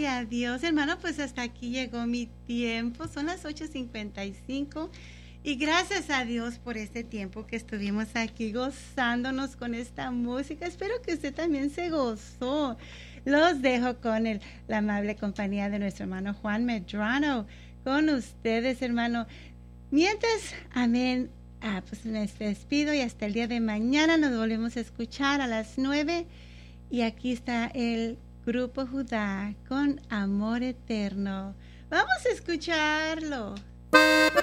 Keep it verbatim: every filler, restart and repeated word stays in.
Gloria a Dios, hermano, pues hasta aquí llegó mi tiempo, son las ocho cincuenta y cinco y gracias a Dios por este tiempo que estuvimos aquí gozándonos con esta música. Espero que usted también se gozó. Los dejo con el, la amable compañía de nuestro hermano Juan Medrano, con ustedes, hermano. Mientras, amén, ah, pues me despido y hasta el día de mañana nos volvemos a escuchar a las nueve y aquí está el Grupo Judá con Amor Eterno. Vamos a escucharlo.